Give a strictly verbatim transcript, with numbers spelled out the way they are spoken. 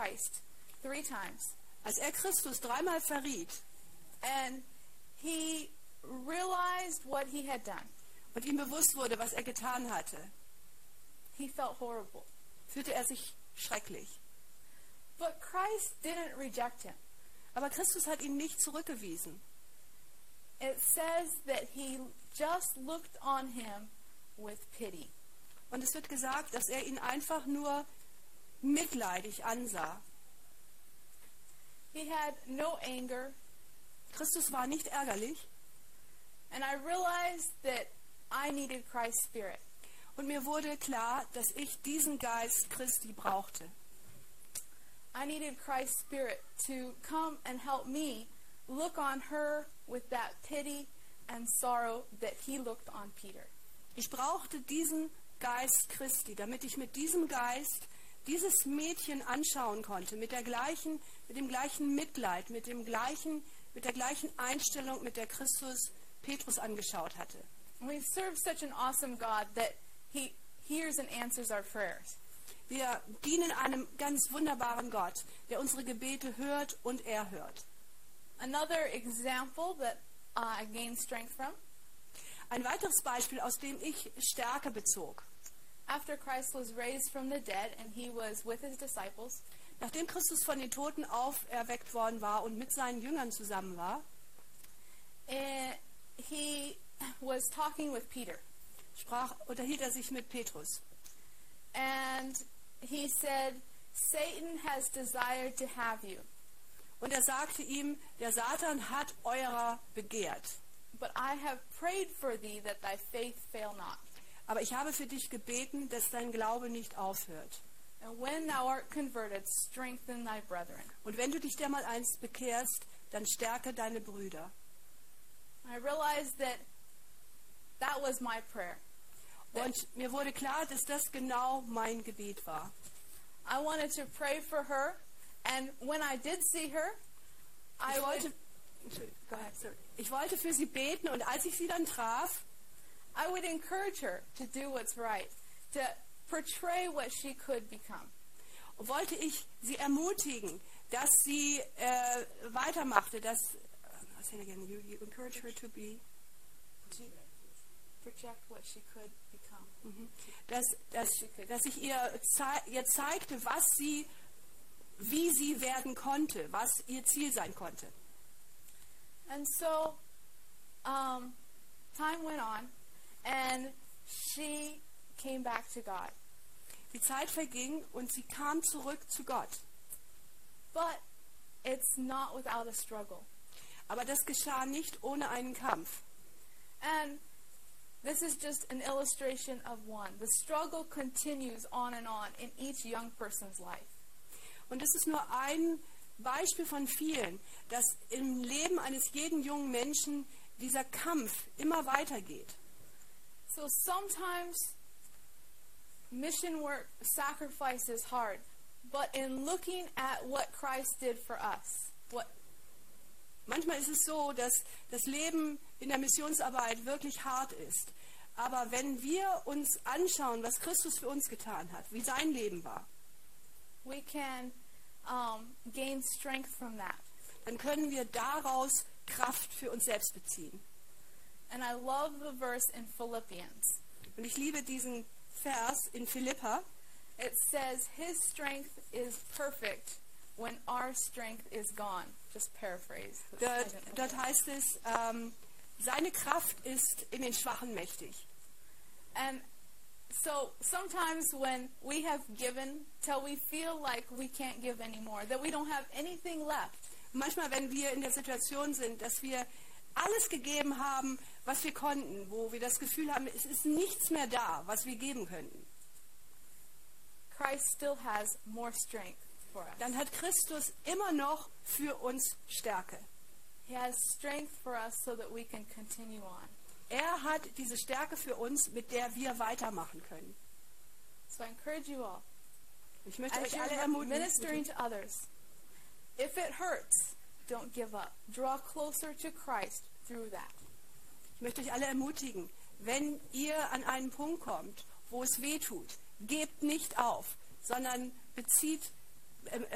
Christ three times. Als er Christus dreimal verriet And he realized what he had done. und ihm bewusst wurde, was er getan hatte, He felt horrible. fühlte er sich schrecklich. But Christ didn't reject him. Aber Christus hat ihn nicht zurückgewiesen. It says that he just looked on him with pity. Und es wird gesagt, dass er ihn einfach nur mitleidig ansah. He had no anger. Christus war nicht ärgerlich. And I realized that I needed Christ's Spirit. Und mir wurde klar, dass ich diesen Geist Christi brauchte. I needed Christ's Spirit to come and help me look on her with that pity and sorrow that he looked on Peter. Ich brauchte diesen Geist Christi, damit ich mit diesem Geist dieses Mädchen anschauen konnte, mit der gleichen, mit dem gleichen Mitleid, mit dem gleichen, mit der gleichen Einstellung, mit der Christus Petrus angeschaut hatte. And we serve such an awesome God that he hears and answers our prayers. Wir dienen einem ganz wunderbaren Gott, der unsere Gebete hört und er hört. Another example that uh, I gained strength from, Ein weiteres Beispiel, aus dem ich Stärke bezog. after Christ was raised from the dead and he was with his disciples, Nachdem Christus von den Toten auferweckt worden war und mit seinen Jüngern zusammen war, eh, he was talking with Peter. sprach, unterhielt er sich mit Petrus. And he said, Satan has desired to have you, Und er sagte ihm, der Satan hat eurer begehrt. but I have prayed for thee that thy faith fail not. Aber ich habe für dich gebeten, dass dein Glaube nicht aufhört. And when thou art converted, strengthen thy brethren. Und wenn du dich dermal einst bekehrst, dann stärke deine Brüder. I realized that that was my prayer. Und mir wurde klar, dass das genau mein Gebet war. I wanted to pray for her, and when I did see her, I Ich would, wollte, Go ahead, sorry. ich wollte für sie beten und als ich sie dann traf, I would encourage her to do what's right, to portray what she could become. wollte ich sie ermutigen, dass sie äh, weitermachte, dass uh, say it again, you, you encourage her to be, To project what she could become. mhm. dass, dass, dass ich ihr, zei ihr zeigte, was sie, wie sie werden konnte, was ihr Ziel sein konnte. And so, um, time went on, and she came back to God. Die Zeit verging und sie kam zurück zu Gott. But it's not without a struggle. Aber das geschah nicht ohne einen Kampf. And this is just an illustration of one. The struggle continues on and on in each young person's life. Und das ist nur ein Beispiel von vielen, dass im Leben eines jeden jungen Menschen dieser Kampf immer weitergeht. So sometimes mission work, sacrifice is hard. But in looking at what Christ did for us, what Manchmal ist es so, dass das Leben in der Missionsarbeit wirklich hart ist. Aber wenn wir uns anschauen, was Christus für uns getan hat, wie sein Leben war, we can um, gain strength from that. dann können wir daraus Kraft für uns selbst beziehen. And I love the verse in Philippians. Und ich liebe diesen Vers in Philippa. It says, His strength is perfect when our strength is gone. Just paraphrase. Dort, dort heißt es, ähm, seine Kraft ist in den Schwachen mächtig. And so sometimes when we have given till we feel like we can't give anymore, that we don't have anything left, Manchmal, wenn wir in der Situation sind, dass wir alles gegeben haben, was wir konnten, wo wir das Gefühl haben, es ist nichts mehr da, was wir geben könnten, Christ still has more strength for us. dann hat Christus immer noch für uns Stärke. He has strength for us so that we can continue on. Er hat diese Stärke für uns, mit der wir weitermachen können. So I encourage you all, Ich möchte as euch alle you're ministering ermutigen, to others, if it hurts, don't give up. Draw closer to Christ through that. ich möchte euch alle ermutigen, wenn ihr an einen Punkt kommt, wo es weh tut, gebt nicht auf, sondern bezieht, äh,